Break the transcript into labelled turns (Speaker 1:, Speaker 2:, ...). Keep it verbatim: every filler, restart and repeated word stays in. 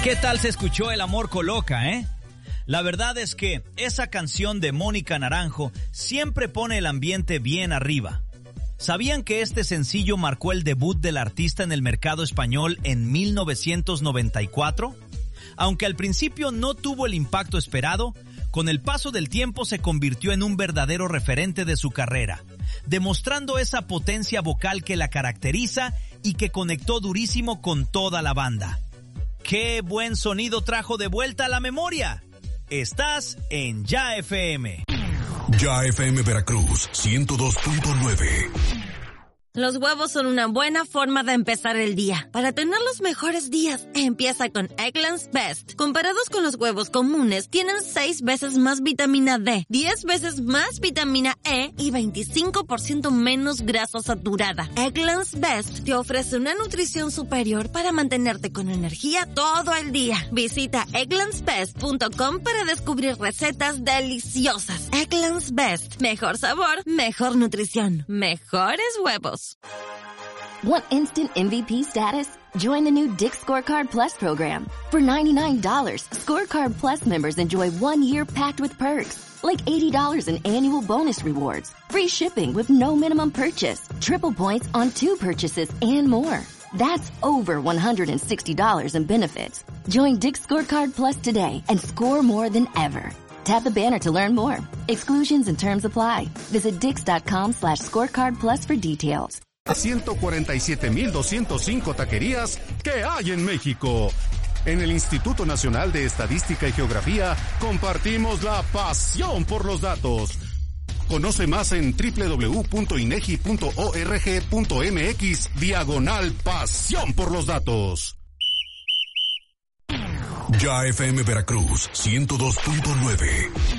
Speaker 1: ¿Qué tal se escuchó El amor coloca, eh? La verdad es que esa canción de Mónica Naranjo siempre pone el ambiente bien arriba. ¿Sabían que este sencillo marcó el debut del artista en el mercado español en mil novecientos noventa y cuatro? Aunque al principio no tuvo el impacto esperado, con el paso del tiempo se convirtió en un verdadero referente de su carrera, demostrando esa potencia vocal que la caracteriza y que conectó durísimo con toda la banda. ¡Qué buen sonido trajo de vuelta a la memoria! Estás en Ya F M.
Speaker 2: Ya F M Veracruz, ciento dos punto nueve.
Speaker 3: Los huevos son una buena forma de empezar el día. Para tener los mejores días, empieza con Eggland's Best. Comparados con los huevos comunes, tienen seis veces más vitamina D, diez veces más vitamina E y veinticinco por ciento menos grasa saturada. Eggland's Best te ofrece una nutrición superior para mantenerte con energía todo el día. Visita egglands best punto com para descubrir recetas deliciosas. Eggland's Best. Mejor sabor, mejor nutrición, mejores huevos.
Speaker 4: Want instant M V P status? Join the new Dick's Scorecard Plus program. For ninety-nine dollars, Scorecard Plus members enjoy one year packed with perks, like eighty dollars in annual bonus rewards, free shipping with no minimum purchase, triple points on two purchases, and more. That's over one hundred sixty dollars in benefits. Join Dick's Scorecard Plus today and score more than ever. Tap the banner to learn more. Exclusions and terms apply. Visit dix.com slash scorecard plus for details.
Speaker 5: ciento cuarenta y siete mil doscientos cinco taquerías que hay en México. En el Instituto Nacional de Estadística y Geografía compartimos la pasión por los datos. Conoce más en doble u doble u doble u punto inegi punto org punto mx diagonal pasión por los datos.
Speaker 2: Ya F M Veracruz, ciento dos punto nueve.